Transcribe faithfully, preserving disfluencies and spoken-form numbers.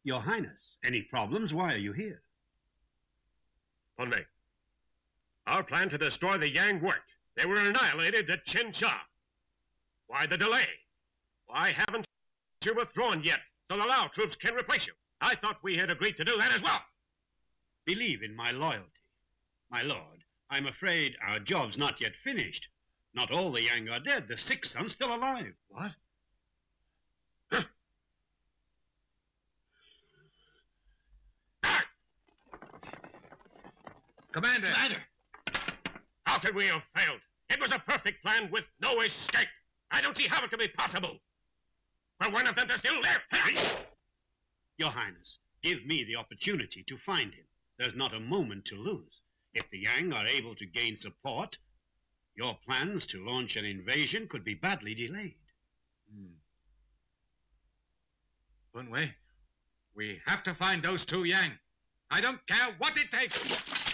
Your Highness, any problems? Why are you here? Pun Mei, our plan to destroy the Yang worked. They were annihilated at Chenchan. Why the delay? Why haven't you withdrawn yet so the Lao troops can replace you? I thought we had agreed to do that as well. Believe in my loyalty. My lord, I'm afraid our job's not yet finished. Not all the Yang are dead. The six son's still alive. What? Huh? Ah! Commander! Commander! How could we have failed? It was a perfect plan with no escape. I don't see how it could be possible. For one of them to still live. Your Highness, give me the opportunity to find him. There's not a moment to lose. If the Yang are able to gain support, your plans to launch an invasion could be badly delayed. Hmm. Pun Wei, we have to find those two Yang. I don't care what it takes.